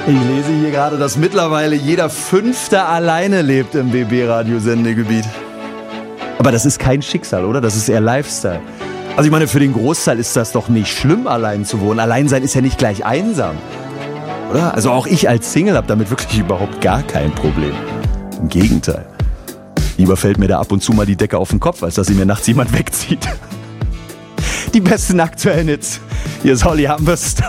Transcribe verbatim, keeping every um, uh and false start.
Ich lese hier gerade, dass mittlerweile jeder Fünfte alleine lebt im B B-Radio-Sendegebiet. Aber das ist kein Schicksal, oder? Das ist eher Lifestyle. Also ich meine, für den Großteil ist das doch nicht schlimm, allein zu wohnen. Allein sein ist ja nicht gleich einsam, oder? Also auch ich als Single habe damit wirklich überhaupt gar kein Problem. Im Gegenteil. Lieber fällt mir da ab und zu mal die Decke auf den Kopf, als dass sie mir nachts jemand wegzieht. Die besten aktuellen Hits. Hier ist Holly Humberstone.